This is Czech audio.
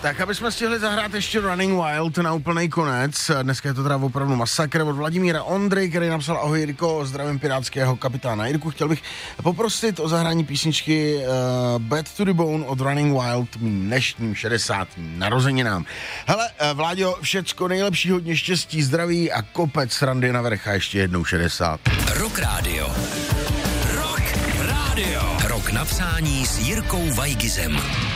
Tak, aby jsme stihli zahrát ještě Running Wild na úplnej konec. Dneska je to teda opravdu masakr od Vladimíra Ondry, který napsal: ahoj Jirko, zdravím pirátského kapitána. Jirku, chtěl bych poprosit o zahrání písničky Bad to the Bone od Running Wild mým dnešním 60. narozeninám. Hele, Vláďo, všecko nejlepší, hodně štěstí, zdraví a kopec srandy na vrch a ještě jednou 60. Rock Radio. Rock Radio. Rok napsání s Jirkou Vajgizem.